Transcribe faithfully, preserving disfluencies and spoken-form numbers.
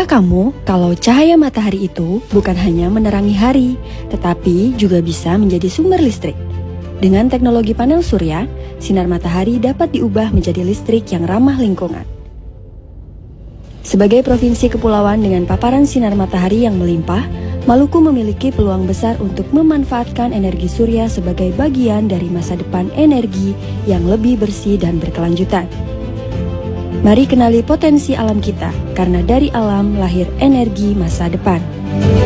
Tahukah kamu kalau cahaya matahari itu bukan hanya menerangi hari, tetapi juga bisa menjadi sumber listrik? Dengan teknologi panel surya, sinar matahari dapat diubah menjadi listrik yang ramah lingkungan. Sebagai provinsi kepulauan dengan paparan sinar matahari yang melimpah, Maluku memiliki peluang besar untuk memanfaatkan energi surya sebagai bagian dari masa depan energi yang lebih bersih dan berkelanjutan. Mari kenali potensi alam kita, karena dari alam lahir energi masa depan.